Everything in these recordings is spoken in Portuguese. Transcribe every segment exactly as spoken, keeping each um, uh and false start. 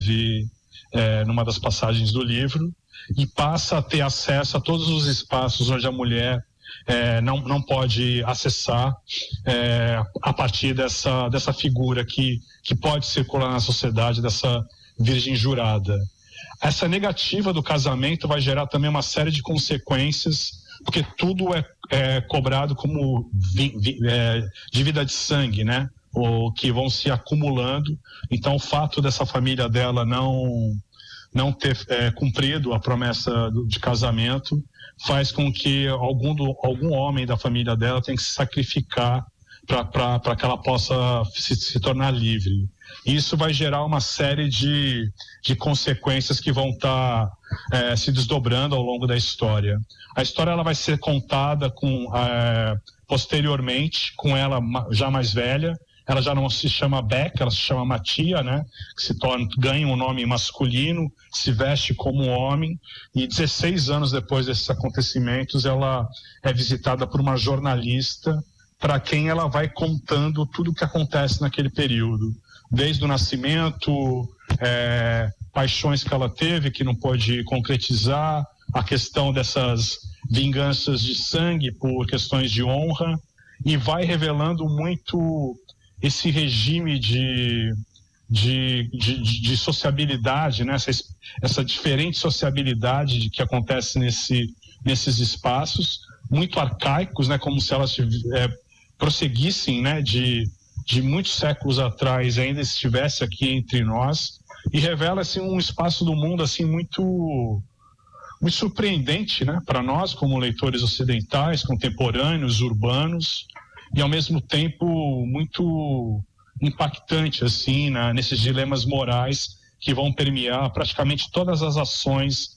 é, numa das passagens do livro, e passa a ter acesso a todos os espaços onde a mulher é, não, não pode acessar é, a partir dessa, dessa figura que, que pode circular na sociedade, dessa virgem jurada. Essa negativa do casamento vai gerar também uma série de consequências, porque tudo é, é cobrado como vi, vi, é, dívida de sangue, né? Ou que vão se acumulando. Então, o fato dessa família dela não, não ter é, cumprido a promessa do, de casamento faz com que algum, do, algum homem da família dela tenha que se sacrificar para que ela possa se, se tornar livre. Isso vai gerar uma série de, de consequências que vão estar tá, é, se desdobrando ao longo da história. A história ela vai ser contada com, é, posteriormente, com ela já mais velha. Ela já não se chama Beck, ela se chama Matia, né? Que se torna, ganha um nome masculino, se veste como homem, e dezesseis anos depois desses acontecimentos, ela é visitada por uma jornalista para quem ela vai contando tudo o que acontece naquele período. Desde o nascimento, é, paixões que ela teve, que não pôde concretizar, a questão dessas vinganças de sangue por questões de honra, e vai revelando muito esse regime de, de, de, de sociabilidade, né? essa, essa diferente sociabilidade que acontece nesse, nesses espaços, muito arcaicos, né? Como se elas é, prosseguissem, né? de, de muitos séculos atrás, ainda estivesse aqui entre nós, e revela assim, um espaço do mundo assim, muito, muito surpreendente, né? Para nós, como leitores ocidentais, contemporâneos, urbanos, e ao mesmo tempo muito impactante assim, na, nesses dilemas morais que vão permear praticamente todas as ações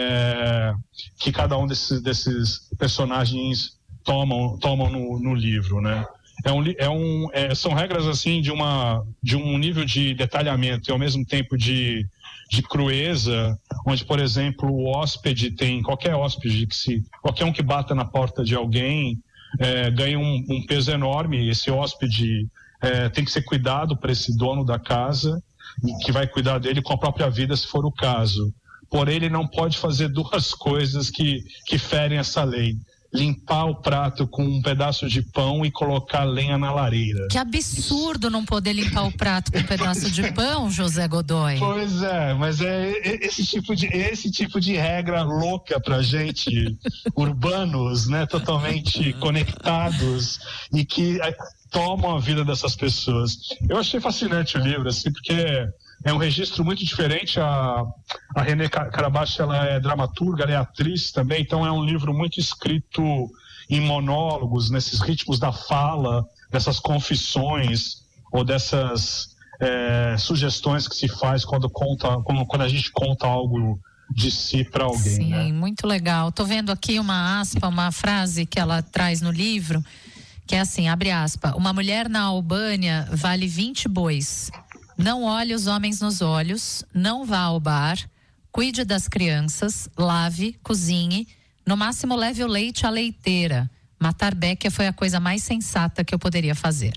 é, que cada um desses, desses personagens tomam, tomam no, no livro, né? É um, é um, é, são regras assim de, uma, de um nível de detalhamento e ao mesmo tempo de, de crueza, onde, por exemplo, o hóspede tem, qualquer hóspede, que se, qualquer um que bata na porta de alguém, É, ganha um, um peso enorme. Esse hóspede é, tem que ser cuidado por esse dono da casa, e que vai cuidar dele com a própria vida, se for o caso. Porém, ele não pode fazer duas coisas que, que ferem essa lei: limpar o prato com um pedaço de pão e colocar lenha na lareira. Que absurdo não poder limpar o prato com um pedaço de pão, José Godoy. Pois é, mas é esse tipo de, esse tipo de regra louca pra gente, urbanos, né, totalmente conectados, e que tomam a vida dessas pessoas. Eu achei fascinante o livro, assim, porque é um registro muito diferente. A, a René Carabache, ela é dramaturga, ela é atriz também, então é um livro muito escrito em monólogos, nesses ritmos da fala, dessas confissões ou dessas é, sugestões que se faz quando, conta, quando, quando a gente conta algo de si para alguém. Sim, né? Muito legal. Tô vendo aqui uma aspa, uma frase que ela traz no livro, que é assim, abre aspa: uma mulher na Albânia vale vinte bois. Não olhe os homens nos olhos, não vá ao bar, cuide das crianças, lave, cozinhe, no máximo leve o leite à leiteira. Matar Becca foi a coisa mais sensata que eu poderia fazer.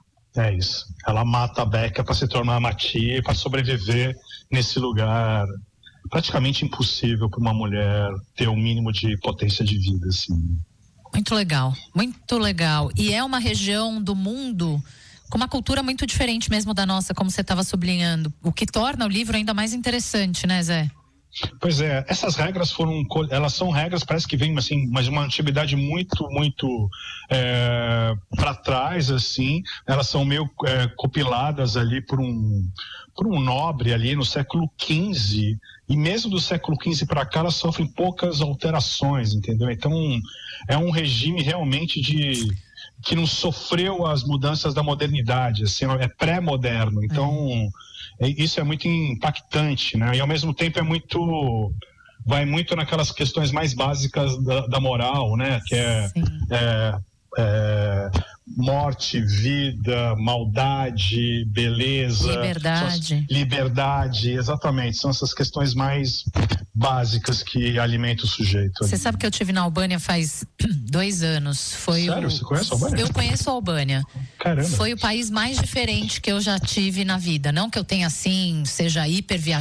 É isso. Ela mata a Becca para se tornar Matia, para sobreviver nesse lugar praticamente impossível para uma mulher ter o mínimo de potência de vida, assim. Muito legal, muito legal. E é uma região do mundo com uma cultura muito diferente mesmo da nossa, como você estava sublinhando, o que torna o livro ainda mais interessante, né, Zé? Pois é, essas regras foram, elas são regras, parece que vem assim, mas uma antiguidade muito, muito é, para trás, assim. Elas são meio é, compiladas ali por um, por um nobre ali no século quinze, e mesmo do século quinze para cá elas sofrem poucas alterações, entendeu? Então é um regime realmente de que não sofreu as mudanças da modernidade, assim, é pré-moderno. Então é. Isso é muito impactante, né? E ao mesmo tempo é muito, vai muito naquelas questões mais básicas da, da moral, né? Que é, é, é morte, vida, maldade, beleza, liberdade. As, liberdade, exatamente. São essas questões mais básicas que alimentam o sujeito. Você sabe que eu estive na Albânia faz dois anos. Foi Sério? O... Você conhece a Albânia? Eu conheço a Albânia. Caramba. Foi o país mais diferente que eu já tive na vida. Não que eu tenha assim, seja hiper viajado.